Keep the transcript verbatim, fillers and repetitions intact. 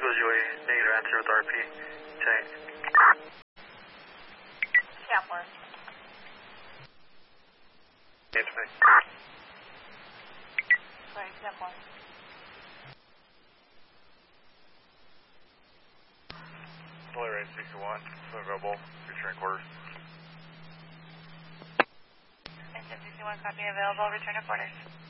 Louisville Joy, negative answer with R P. Tank. Capworth. Anthony. Sorry, Capworth. Fully range sixty-one, available, return quarters. Engine sixty-one, copy available, return to quarters.